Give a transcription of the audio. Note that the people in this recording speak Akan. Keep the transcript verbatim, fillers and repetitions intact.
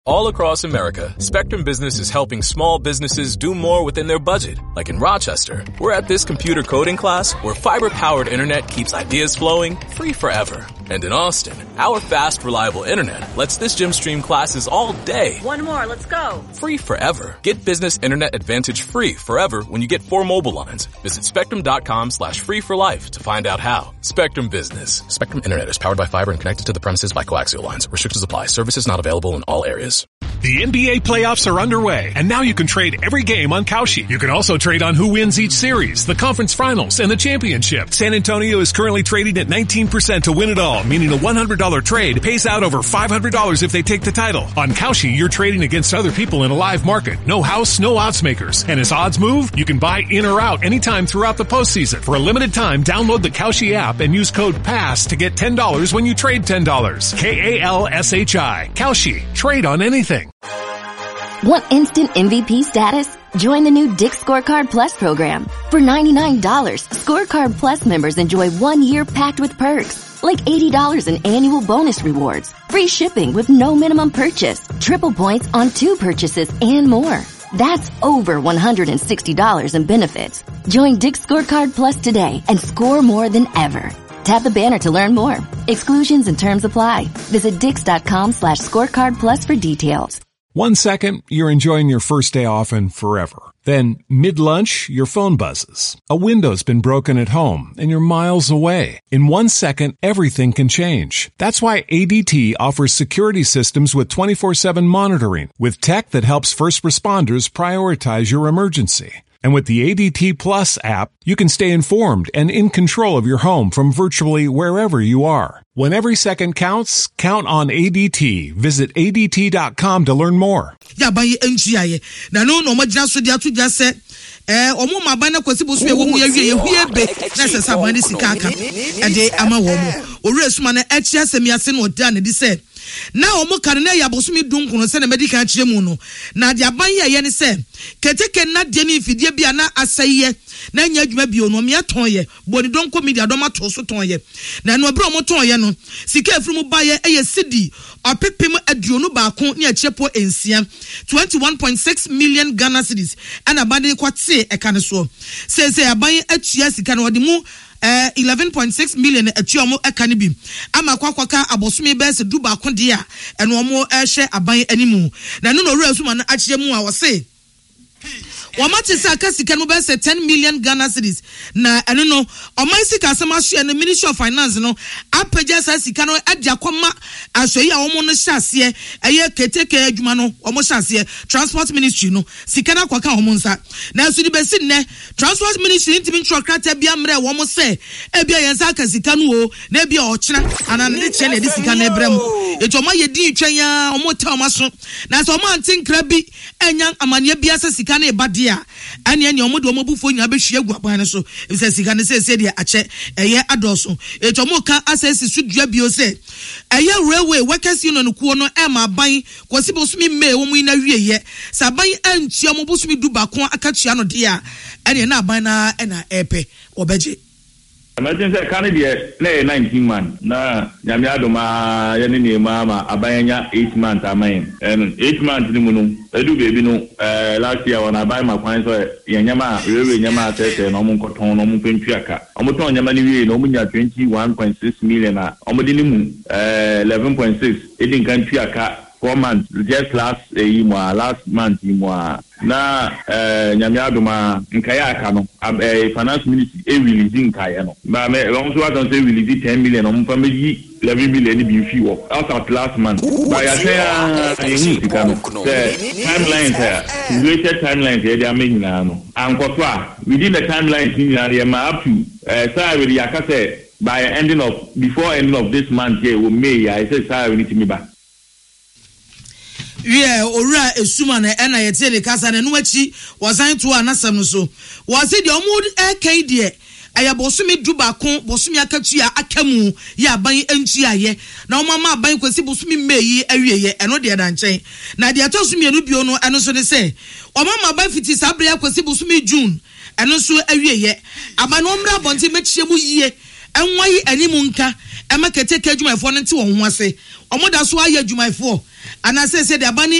All across America, Spectrum Business is helping small businesses do more within their budget. Like in Rochester, we're at this computer coding class where fiber-powered internet keeps ideas flowing free forever. And in Austin, our fast, reliable internet lets this gym stream classes all day. One more, let's go. Free forever. Get business internet advantage free forever when you get four mobile lines. Visit spectrum.com slash free for life to find out how. Spectrum Business. Spectrum Internet is powered by fiber and connected to the premises by coaxial lines. Restrictions apply. Services not available in all areas. The N B A playoffs are underway, and now you can trade every game on Kalshi. You can also trade on who wins each series, the conference finals, and the championship. San Antonio is currently trading at nineteen percent to win it all, meaning a one hundred dollars trade pays out over five hundred dollars if they take the title. On Kalshi, you're trading against other people in a live market. No house, no odds makers. And as odds move, you can buy in or out anytime throughout the postseason. For a limited time, download the Kalshi app and use code PASS to get ten dollars when you trade ten dollars. K A L S H I. Kalshi. Trade on anything. Want instant M V P status? Join the new Dick's Scorecard Plus program. For ninety-nine dollars, Scorecard Plus members enjoy one year packed with perks, like eighty dollars in annual bonus rewards, free shipping with no minimum purchase, triple points on two purchases, and more. That's over one hundred sixty dollars in benefits. Join Dick's Scorecard Plus today and score more than ever. Tap the banner to learn more. Exclusions and terms apply. Visit dix.com slash scorecard plus for details. One second, you're enjoying your first day off and forever. Then, mid-lunch, your phone buzzes. A window's been broken at home, and you're miles away. In one second, everything can change. That's why A D T offers security systems with twenty-four seven monitoring, with tech that helps first responders prioritize your emergency. And with the A D T Plus app, you can stay informed and in control of your home from virtually wherever you are. When every second counts, count on A D T. Visit A D T dot com to learn more. Ya bayi enchiaye. Na no no majina so dia to dia se eh omo maba na kwasi bosu e wo mu ya wie ye hue be na se saban di sika aka. E de ama wo mu. Owura suma na echi asemi ase no da na di se na omo kare na ya bosumi dunkuno se na medical kire mu no na de aban ye ye ne se keteke na de ni fidie bia na asaye na nya adwuma bio no me aton ye boni donko media do mato so ton ye na no bro mo ton ye no sika afiri mu ba ye eye sidi opepem aduonu ba ko ne achepo ensia twenty-one point six million Ghana cedis ana bade kwate e kan so se se aban atua sika no de mu Uh, eleven point six million atuamo ekane bi ama kwakwaka abosome be se duba ko de a eno omo ehye aban animu na no no resuma na akyere mu a wo se Wamati sa kasika no be se ten million Ghana cedis na eno no omai sika asema hye na Ministry of Finance no apaja sa sika no ade akoma asoyi a omo no hyase eye keteke adwuma no omo hyase Transport Ministry no sika na kwaka omo nsa na so di be sin ne Transport Ministry ntimi ntrokrata bia mre omo se e bia yensa kasika no o na bia o kyena anane kye na di sika na ebrem eto ma yedi twen ya omo ta omo so na so omo antinkra bi enya amane bia sa sika na eba dia ani ani omo de omo bufo nya be hwie agu aban so e se sika ne se se dia ache eye adoso eto mo ka asesi sudua bio se eye railway workers union kuo no e ma ban kwasi bosumi me wo mu na wieye sa ban antua omo bosumi du ba ko akatua no dia ani na ban na e na epe obeje. Imagine say Canada na nineteen man na nyame adoma ya ne ne ma abanya eight months amain and eight months ni mu no edu baby no eh last year when I buy my coins so yanyama rewe nyama tete no mo nkoton no mo pentu aka omo ton nyama ni wie no mo nya twenty-one point six million a omo di ni mu eh eleven point six edin kan tu aka four months just last eh last month mo na eh nyame adoma nkaya aka no eh finance ministry e releasing nkaya no ba me won so atan say release ten million on fa meji eleven million ni bi fi wo after last month ba ya say eh no timeline there related timeline there dey make na no ankoto a within the timeline ni na dey ma up to eh say we yaka say by ending of before ending of this month here we may I say say we need to me back. Yeah, ora esuma na ena yete de kasa na no achi wasan to anasam no so wase de omud e kan de aya bosumi duba kon bosumi akatua akamu ya ban antuaye na omama ban kwasi bosumi meyi awieye eno de da nchen na de atosumi enu bio no eno so ne se omama ban fiti sabre ya kwasi bosumi June eno so awieye aba no mra bonti mechie mu yie enwai animu nka emakete ka adwumayfo no nte won ho ase omoda so aye adwumayfo ana se se de abani